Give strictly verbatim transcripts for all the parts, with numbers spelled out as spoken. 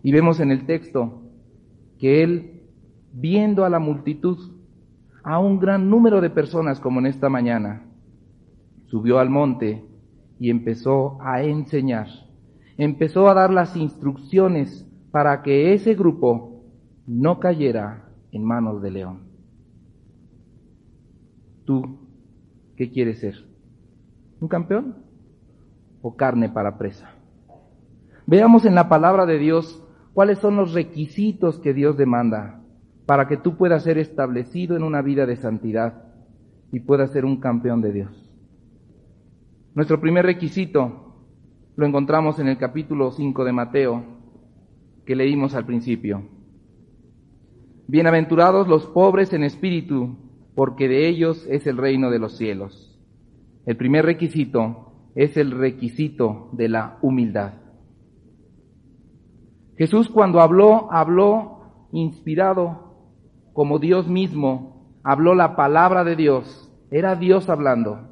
Y vemos en el texto que él, viendo a la multitud, a un gran número de personas como en esta mañana, subió al monte y empezó a enseñar. Empezó a dar las instrucciones para que ese grupo no cayera en manos de león. ¿Tú qué quieres ser? ¿Un campeón o carne para presa? Veamos en la palabra de Dios cuáles son los requisitos que Dios demanda para que tú puedas ser establecido en una vida de santidad y puedas ser un campeón de Dios. Nuestro primer requisito lo encontramos en el capítulo cinco de Mateo, que leímos al principio. Bienaventurados los pobres en espíritu, porque de ellos es el reino de los cielos. El primer requisito es el requisito de la humildad. Jesús, cuando habló, habló inspirado como Dios mismo, habló la palabra de Dios, era Dios hablando.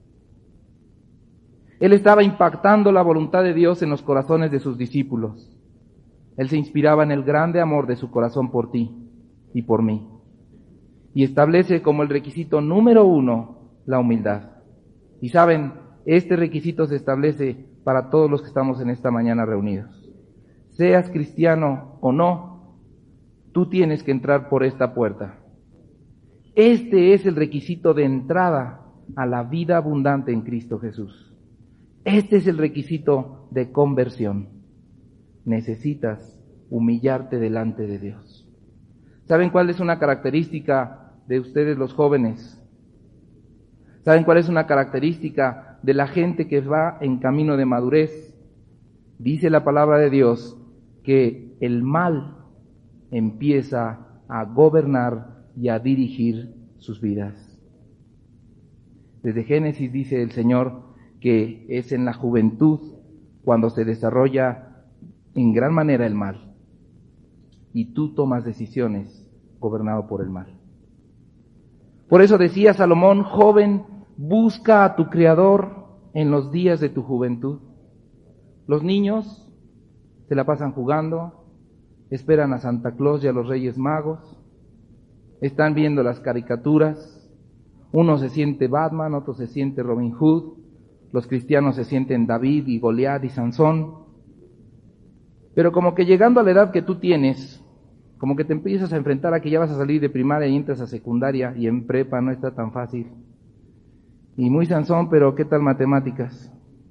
Él estaba impactando la voluntad de Dios en los corazones de sus discípulos. Él se inspiraba en el grande amor de su corazón por ti y por mí. Y establece como el requisito número uno la humildad. Y saben, este requisito se establece para todos los que estamos en esta mañana reunidos. Seas cristiano o no, tú tienes que entrar por esta puerta. Este es el requisito de entrada a la vida abundante en Cristo Jesús. Este es el requisito de conversión. Necesitas humillarte delante de Dios. ¿Saben cuál es una característica de ustedes los jóvenes? ¿Saben cuál es una característica de la gente que va en camino de madurez? Dice la palabra de Dios que el mal empieza a gobernar y a dirigir sus vidas. Desde Génesis dice el Señor que es en la juventud cuando se desarrolla en gran manera el mal. Y tú tomas decisiones gobernado por el mal. Por eso decía Salomón, joven, busca a tu Creador en los días de tu juventud. Los niños se la pasan jugando, esperan a Santa Claus y a los Reyes Magos, están viendo las caricaturas, uno se siente Batman, otro se siente Robin Hood, los cristianos se sienten David y Goliat y Sansón, pero como que llegando a la edad que tú tienes, como que te empiezas a enfrentar a que ya vas a salir de primaria y entras a secundaria y en prepa no está tan fácil. Y muy Sansón, pero ¿qué tal matemáticas?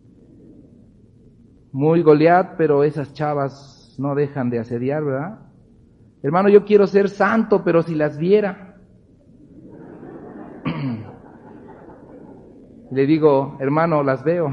Muy Goliat, pero esas chavas no dejan de asediar, ¿verdad? Hermano, yo quiero ser santo, pero si las viera. Le digo, hermano, las veo.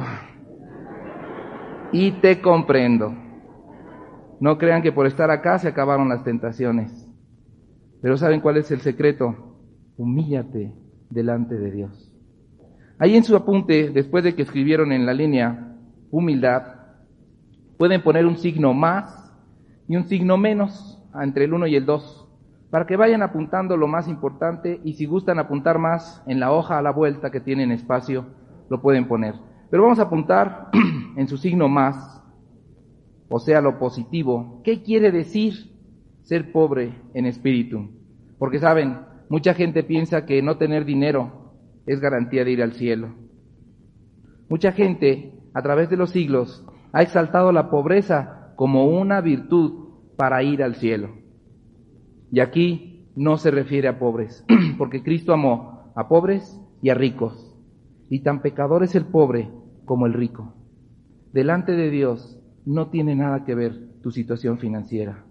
Y te comprendo. No crean que por estar acá se acabaron las tentaciones. Pero ¿saben cuál es el secreto? Humíllate delante de Dios. Ahí en su apunte, después de que escribieron en la línea humildad, pueden poner un signo más y un signo menos entre el uno y el dos, para que vayan apuntando lo más importante, y si gustan apuntar más en la hoja a la vuelta que tienen espacio, lo pueden poner. Pero vamos a apuntar en su signo más, o sea, lo positivo. ¿Qué quiere decir ser pobre en espíritu? Porque saben, mucha gente piensa que no tener dinero es garantía de ir al cielo. Mucha gente, a través de los siglos, ha exaltado la pobreza como una virtud para ir al cielo. Y aquí no se refiere a pobres, porque Cristo amó a pobres y a ricos. Y tan pecador es el pobre como el rico. Delante de Dios no tiene nada que ver tu situación financiera.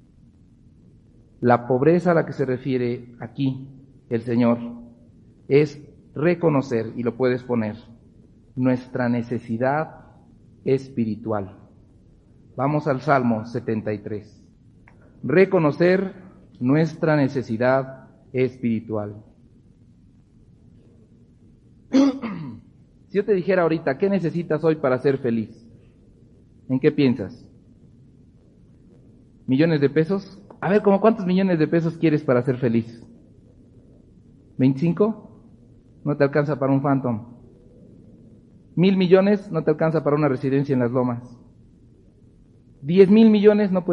La pobreza a la que se refiere aquí el Señor es reconocer, y lo puedes poner, nuestra necesidad espiritual. Vamos al Salmo setenta y tres. Reconocer nuestra necesidad espiritual. Si yo te dijera ahorita, ¿qué necesitas hoy para ser feliz? ¿En qué piensas? ¿Millones de pesos? A ver, ¿cómo cuántos millones de pesos quieres para ser feliz? ¿veinticinco? No te alcanza para un Phantom. ¿Mil millones? No te alcanza para una residencia en las Lomas. ¿Diez mil millones? No puedes